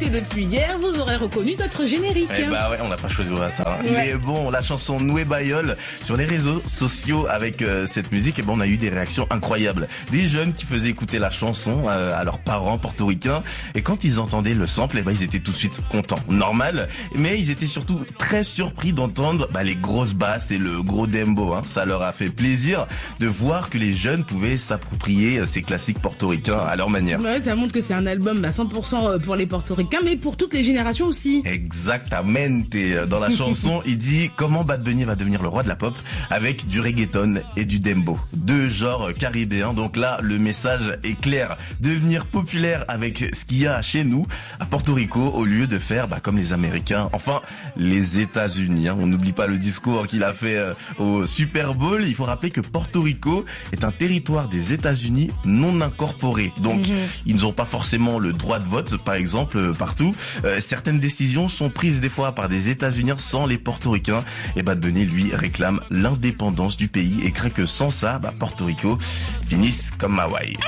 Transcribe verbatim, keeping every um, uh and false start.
écouté depuis hier, vous aurez reconnu notre générique. Eh bah ouais, on n'a pas choisi au hasard. Hein. Ouais. Mais bon, la chanson Noué Bayol sur les réseaux sociaux avec euh, cette musique, et ben on a eu des réactions incroyables. Des jeunes qui faisaient écouter la chanson euh, à leurs parents portoricains, et quand ils entendaient le sample, eh ben ils étaient tout de suite contents. Normal, mais ils étaient surtout très surpris d'entendre bah, les grosses basses et le gros dembo. Hein. Ça leur a fait plaisir de voir que les jeunes pouvaient s'approprier ces classiques portoricains à leur manière. Ouais, ça montre que c'est un album à cent pour cent pour les portoricains, mais pour toutes les générations aussi. Exactamente. Dans la chanson, il dit comment Bad Bunny va devenir le roi de la pop avec du reggaeton et du dembo. Deux genres caribéens. Donc là, le message est clair. Devenir populaire avec ce qu'il y a chez nous, à Porto Rico, au lieu de faire bah, comme les Américains. Enfin, les États-Unis. Hein. On n'oublie pas le discours qu'il a fait euh, au Super Bowl. Il faut rappeler que Porto Rico est un territoire des États-Unis non incorporé. Donc, mm-hmm. ils n'ont pas forcément le droit de vote, par exemple, euh, partout. Euh, certaines décisions sont prises des fois par des États-Unis sans les Portoricains. Et Bad Bunny, lui, réclame l'indépendance du pays et craint que sans ça, bah, Porto Rico finisse comme Hawaï.